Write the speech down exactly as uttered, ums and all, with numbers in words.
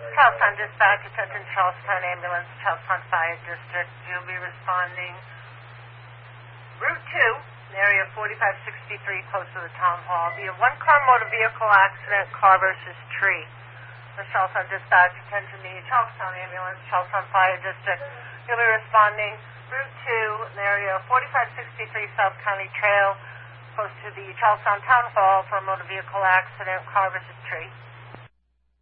Charlestown Dispatch, attention Charlestown Ambulance, Charlestown Fire District. You'll be responding Route two, area forty-five sixty-three, close to the Town Hall. Be a one-car motor vehicle accident, car versus tree. The Charlestown Dispatch, attention the Charlestown Ambulance, Charlestown Fire District. You'll be responding Route two, area forty-five sixty-three, South County Trail, close to the Charlestown Town Hall for a motor vehicle accident, car versus tree.